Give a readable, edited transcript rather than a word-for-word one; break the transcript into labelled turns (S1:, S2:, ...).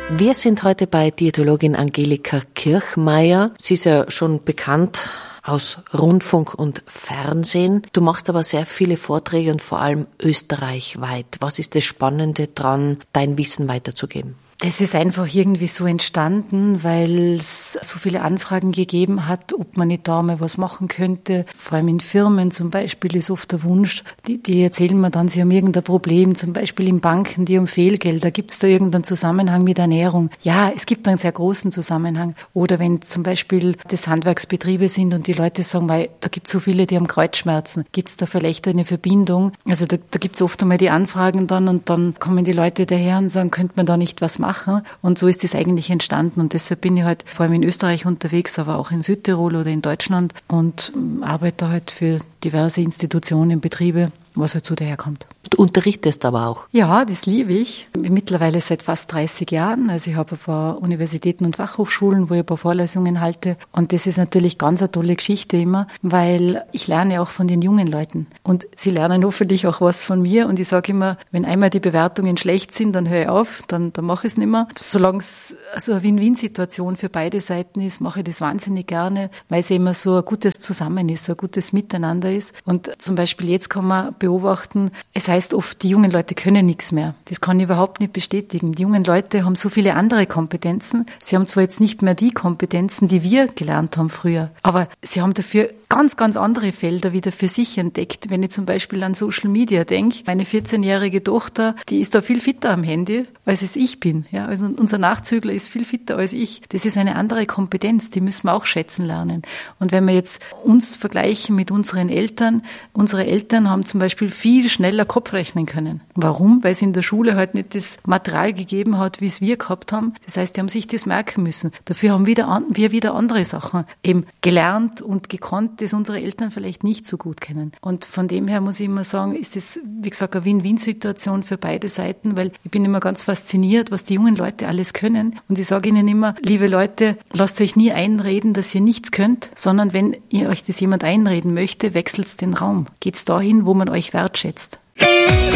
S1: Wir sind heute bei Diätologin Angelika Kirchmeier. Sie ist ja schon bekannt aus Rundfunk und Fernsehen. Du machst aber sehr viele Vorträge und vor allem österreichweit. Was ist das Spannende dran, dein Wissen weiterzugeben?
S2: Das ist einfach irgendwie so entstanden, weil es so viele Anfragen gegeben hat, ob man nicht da mal was machen könnte. Vor allem in Firmen zum Beispiel ist oft der Wunsch, die erzählen mir dann, sie haben irgendein Problem, zum Beispiel in Banken, die um Fehlgelder. Gibt es da irgendeinen Zusammenhang mit Ernährung? Ja, es gibt einen sehr großen Zusammenhang. Oder wenn zum Beispiel das Handwerksbetriebe sind und die Leute sagen, weil da gibt es so viele, die haben Kreuzschmerzen. Gibt es da vielleicht eine Verbindung? Also da gibt es oft einmal die Anfragen dann und dann kommen die Leute daher und sagen, könnte man da nicht was machen? Und so ist es eigentlich entstanden. Und deshalb bin ich halt vor allem in Österreich unterwegs, aber auch in Südtirol oder in Deutschland und arbeite halt für diverse Institutionen, Betriebe, was halt so daherkommt.
S1: Du unterrichtest aber auch.
S2: Ja, das liebe ich. Mittlerweile seit fast 30 Jahren. Also ich habe ein paar Universitäten und Fachhochschulen, wo ich ein paar Vorlesungen halte. Und das ist natürlich ganz eine tolle Geschichte immer, weil ich lerne auch von den jungen Leuten. Und sie lernen hoffentlich auch was von mir. Und ich sage immer, wenn einmal die Bewertungen schlecht sind, dann höre ich auf, dann mache ich es nicht mehr. Solange es also eine Win-Win-Situation für beide Seiten ist, mache ich das wahnsinnig gerne, weil es immer so ein gutes Zusammen ist, so ein gutes Miteinander ist. Und zum Beispiel jetzt kann man beobachten, es heißt oft, die jungen Leute können nichts mehr. Das kann ich überhaupt nicht bestätigen. Die jungen Leute haben so viele andere Kompetenzen. Sie haben zwar jetzt nicht mehr die Kompetenzen, die wir gelernt haben früher, aber sie haben dafür ganz, ganz andere Felder wieder für sich entdeckt. Wenn ich zum Beispiel an Social Media denke, meine 14-jährige Tochter, die ist da viel fitter am Handy, als es ich bin. Ja, also unser Nachzügler ist viel fitter als ich. Das ist eine andere Kompetenz, die müssen wir auch schätzen lernen. Und wenn wir jetzt uns vergleichen mit unseren Eltern, unsere Eltern haben zum Beispiel viel schneller Kopf rechnen können. Warum? Weil es in der Schule halt nicht das Material gegeben hat, wie es wir gehabt haben. Das heißt, die haben sich das merken müssen. Dafür haben wir wieder andere Sachen eben gelernt und gekonnt, das unsere Eltern vielleicht nicht so gut kennen. Und von dem her muss ich immer sagen, ist das, wie gesagt, eine Win-Win-Situation für beide Seiten, weil ich bin immer ganz fasziniert, was die jungen Leute alles können. Und ich sage ihnen immer, liebe Leute, lasst euch nie einreden, dass ihr nichts könnt, sondern wenn ihr euch das jemand einreden möchte, wechselt den Raum. Geht's dahin, wo man euch wertschätzt.